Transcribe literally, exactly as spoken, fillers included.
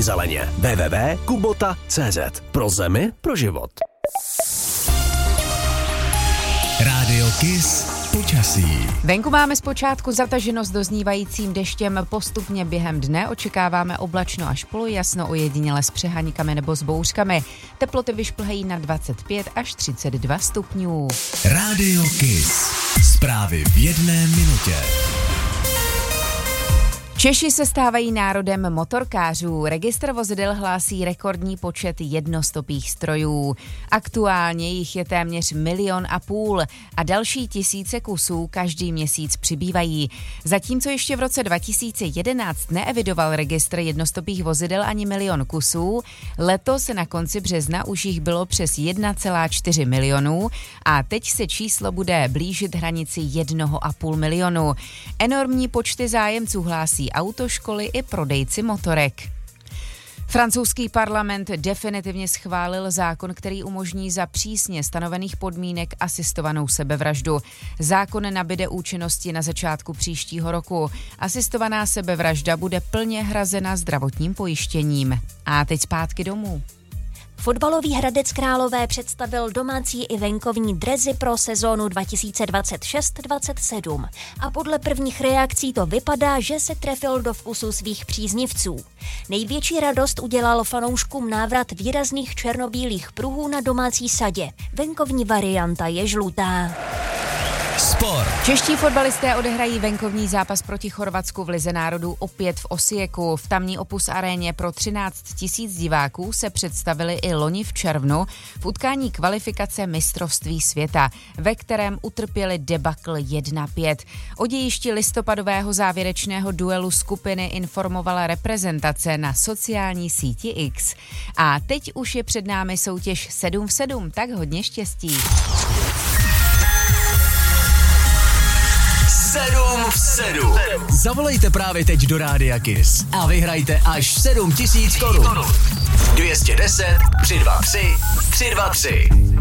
místní zeleně. w w w tečka kubota tečka cé zet. Pro zemi, pro život. Rádio Kiss počasí. Venku máme zpočátku zataženo s doznívajícím deštěm, postupně během dne očekáváme oblačno až polojasno, ojediněle s přeháníkami nebo s bouřkami. Teploty vyšplhají na dvacet pět až třicet dva stupňů. Rádio Kiss. Zprávy v jedné minutě. Češi se stávají národem motorkářů. Registr vozidel hlásí rekordní počet jednostopých strojů. Aktuálně jich je téměř milion a půl a další tisíce kusů každý měsíc přibývají. Zatímco ještě v roce dva tisíce jedenáct neevidoval registr jednostopých vozidel ani milion kusů, letos na konci března už jich bylo přes jedna celá čtyři milionu a teď se číslo bude blížit hranici jednoho a půl milionu. Enormní počty zájemců hlásí autoškoly i prodejci motorek. Francouzský parlament definitivně schválil zákon, který umožní za přísně stanovených podmínek asistovanou sebevraždu. Zákon nabyde účinnosti na začátku příštího roku. Asistovaná sebevražda bude plně hrazena zdravotním pojištěním. A teď zpátky domů. Fotbalový Hradec Králové představil domácí i venkovní dresy pro sezónu dva tisíce dvacet šest dvacet sedm a podle prvních reakcí to vypadá, že se trefil do vkusu svých příznivců. Největší radost udělal fanouškům návrat výrazných černobílých pruhů na domácí sadě. Venkovní varianta je žlutá. Sport. Čeští fotbalisté odehrají venkovní zápas proti Chorvatsku v Lize národů opět v Osijeku. V tamní Opus aréně pro třináct tisíc diváků se představili i loni v červnu v utkání kvalifikace mistrovství světa, ve kterém utrpěli debakl jedna pět. O dějišti listopadového závěrečného duelu skupiny informovala reprezentace na sociální síti X. A teď už je před námi soutěž sedm v sedm, tak hodně štěstí. sedm v sedm. Zavolejte právě teď do Rádia Kiss a vyhrajte až sedm tisíc korun. dvě stě deset, tři dva tři, tři dva tři.